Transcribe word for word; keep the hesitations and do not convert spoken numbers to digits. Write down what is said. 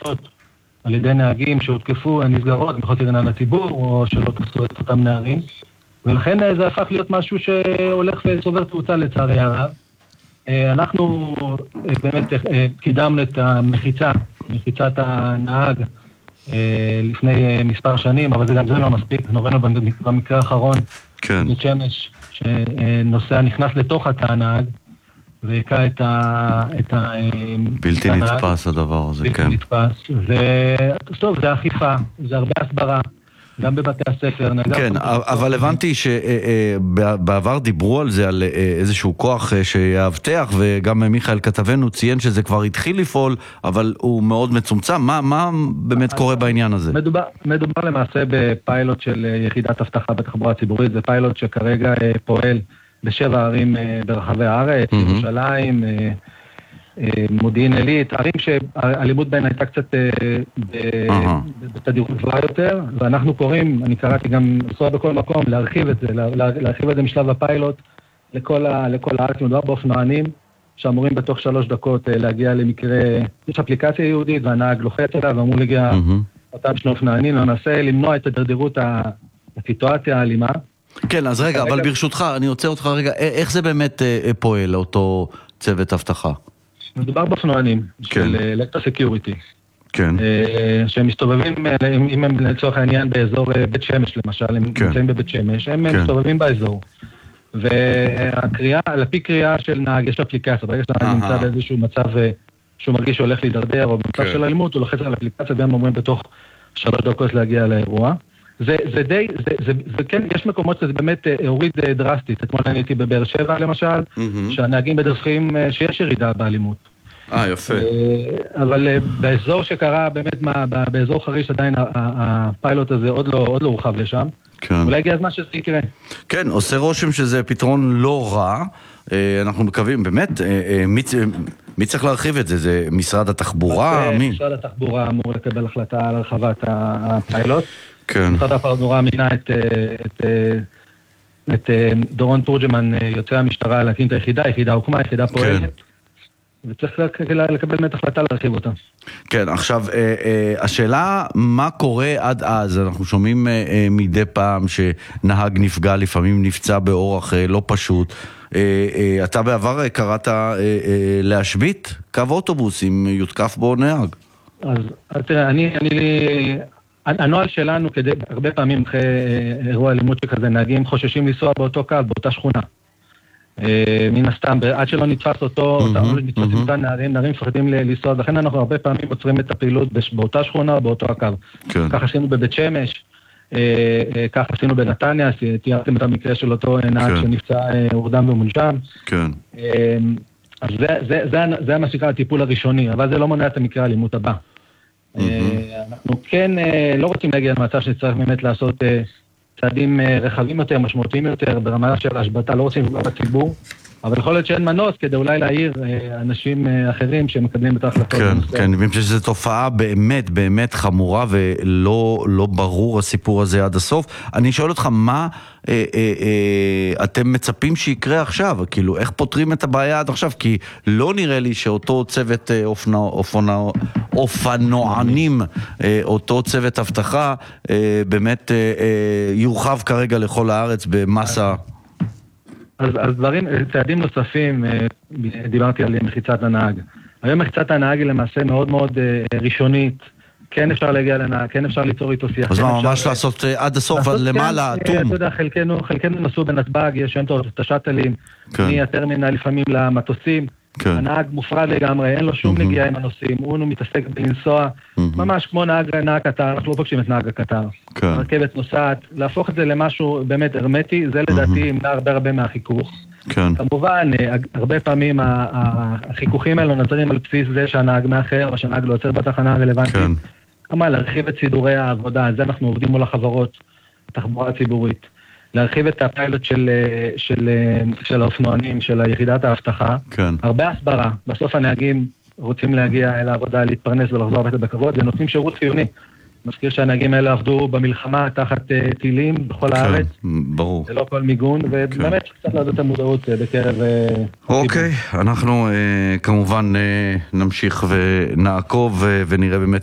תקיפות על ידי נהגים שהותקפו נסגרות מחוסר עניין לציבור, או שלא תפסו את אותם נערים. ולכן זה הפך להיות משהו שהולך וסובר תאוצה לצערי הרב. אנחנו באמת קידמנו את המחיצה, מחיצת הנהג לפני מספר שנים, אבל זה גם זה לא מספיק. נוראנו במקרה האחרון, כן. בית שמש, שנוסע נכנס לתוך התא הנהג, והקע את ה... את ה... בלתי נתפס הדבר הזה, כן. בלתי נתפס. וטוב, זה אכיפה, זה הרבה הסברה. גם בבתי הספר. כן, אבל הבנתי שבעבר דיברו על זה, על איזשהו כוח שיאבטח, וגם מיכאל כתבנו ציין שזה כבר התחיל לפעול, אבל הוא מאוד מצומצם. מה, מה באמת קורה בעניין הזה? מדובר, מדובר למעשה בפיילוט של יחידת אבטחה בתחבורה הציבורית, זה פיילוט שכרגע פועל בשבע ערים ברחבי הארץ, ירושלים, מודיעין עילית, ערים שהאלימות בהן הייתה קצת בתדירות גבוהה יותר, ואנחנו קוראים, אני קראתי גם לנסוע בכל מקום, להרחיב את זה, להרחיב את זה משלב הפיילוט לכל הארץ. מדובר באופנוענים שאמורים בתוך שלוש דקות להגיע למקרה, יש אפליקציה יהודית והנהג לוחץ עליו ואמור להגיע אותם שני אופנוענים, וננסה למנוע את הדרדרות הסיטואציה האלימה. כן, אז רגע, אבל ברשותך, אני רוצה אותך רגע, איך זה באמת פועל אותו צוות אבטחה? מדובר באופנוענים של אלקטרו-סקיוריטי. כן. שהם מסתובבים, אם הם לצורך העניין באזור בית שמש למשל, הם נמצאים בבית שמש, הם מסתובבים באזור. והקריאה, על פי קריאה של נהג, יש אפליקציה, ברגע שנהג נמצא באיזשהו מצב שהוא מרגיש שהולך להידרדר, או במצב של אלימות, הוא לוחץ על אפליקציה, והם אומרים בתוך שלוש דקות להגיע לאירוע. זה, זה די, זה, זה, זה כן, יש מקומות שזה באמת הוריד דרסטית. אתמול אני הייתי בבאר שבע למשל, שהנהגים מדווחים שיש ירידה באלימות. אה, יפה. אבל באזור שקרה, באמת, באזור חריש עדיין הפיילוט הזה עוד לא, עוד לא הורחב לשם. כן. אולי הגיע הזמן שזה יקרה. כן, עושה רושם שזה פתרון לא רע. אנחנו מקווים, באמת, מי, מי צריך להרחיב את זה? זה משרד התחבורה? מי? משרד התחבורה אמור לקבל החלטה על הרחבת הפיילוט. כן. משרד התחבורה מינה את, את, את דורון תורג'מן, יוצא המשטרה, להקים את היחידה, היחידה הוקמה, היחידה פועלת. כן. וצריך לקבל באמת החלטה להרחיב אותה. כן, עכשיו, השאלה מה קורה עד אז? אנחנו שומעים מדי פעם שנהג נפגע, לפעמים נפצע באורח לא פשוט. אתה בעבר קראת להשבית קו אוטובוס אם יותקף בו נהג? אז תראה, אני, אני, הנוהל שלנו, כדי, הרבה פעמים אחרי אירוע אלימות שכזה, נהגים חוששים לנסוע באותו קו, באותה שכונה. מן הסתם, עד שלא נתפס אותו, נתפסים אותה נערים, נערים מפחדים לנסוע, לכן אנחנו הרבה פעמים עוצרים את הפעילות באותה שכונה או באותו הקו. כך עשינו בבית שמש, כך עשינו בנתניה, תיארתם את המקרה של אותו נהג שנפצע הורדם ומונשם. אז זה מה שנקרא הטיפול הראשוני, אבל זה לא מונע את המקרה האלימות הבא. אנחנו כן לא רוצים להגיע למצב שצריך באמת לעשות צעדים רחבים יותר, משמעותיים יותר, ברמה של השבתה, לא רוצים לפגוע בציבור, אבל יכול להיות שאין מנוס כדי אולי להעיר אנשים אחרים שמקבלים את ההחלטות. כן, כן, אני חושב שזו תופעה באמת, באמת חמורה, ולא לא ברור הסיפור הזה עד הסוף. אני שואל אותך, מה אה, אה, אה, אתם מצפים שיקרה עכשיו? כאילו, איך פותרים את הבעיה עד עכשיו? כי לא נראה לי שאותו צוות אה, אופנוע, אופנוע, אופנוענים, אה, אותו צוות הבטחה, אה, באמת אה, אה, יורחב כרגע לכל הארץ במסה. אז, אז דברים, צעדים נוספים, דיברתי על מחיצת הנהג. היום מחיצת הנהג היא למעשה מאוד מאוד ראשונית. כן אפשר להגיע לנהג, כן אפשר ליצור איתו שיח. אז מה, ממש לעשות עד הסוף, עד למעלה, תום. אתה יודע, חלקנו, חלקנו נסעו בנתב"ג, יש שם את השאטלים, מהטרמינל לפעמים למטוסים. הנהג מופרד לגמרי, אין לו שום נגיעה עם הנוסעים, הוא מתעסק בלנסוע, ממש כמו נהג קטר, אנחנו לא פוגשים את נהג הקטר. הרכבת נוסעת, להפוך את זה למשהו באמת הרמטי, זה לדעתי ימנע הרבה הרבה מהחיכוך. כמובן, הרבה פעמים החיכוכים האלו נוצרים על בסיס זה שהנהג מאחר, או שהנהג לא עוצר בתחנה הרלוונטית. כמה להרחיב את סידורי העבודה, על זה אנחנו עובדים מול החברות, התחבורה הציבורית. להרחיב את הפיילוט של, של, של האופנוענים, של יחידת האבטחה. כן. הרבה הסברה. בסוף הנהגים רוצים להגיע אל העבודה, להתפרנס ולחזור הביתה בכבוד, ונותנים שירות חיוני. מזכיר שהנהגים האלה עבדו במלחמה תחת טילים בכל כן, הארץ. ברור. זה לא כל מיגון, ובאמת כן. קצת לעשות את המודעות בקרב... אוקיי, אנחנו כמובן נמשיך ונעקוב ונראה באמת